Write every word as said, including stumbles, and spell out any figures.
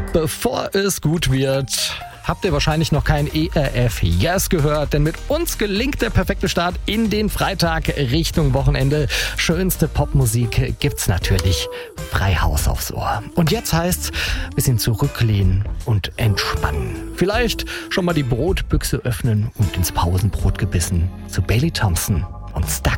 Bevor es gut wird, habt ihr wahrscheinlich noch kein E R F Yes gehört, denn mit uns gelingt der perfekte Start in den Freitag Richtung Wochenende. Schönste Popmusik gibt's natürlich frei Haus aufs Ohr. Und jetzt heißt's, bisschen zurücklehnen und entspannen. Vielleicht schon mal die Brotbüchse öffnen und ins Pausenbrot gebissen zu Bailey Thompson und Stuck.